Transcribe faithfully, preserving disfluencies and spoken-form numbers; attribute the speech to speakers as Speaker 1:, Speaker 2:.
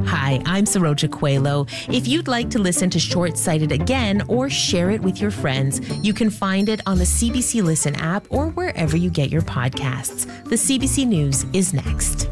Speaker 1: Hi, I'm Saroja Coelho. If you'd like to listen to Short-Sighted again or share it with your friends, you can find it on the C B C Listen app or wherever you get your podcasts. The C B C News is next.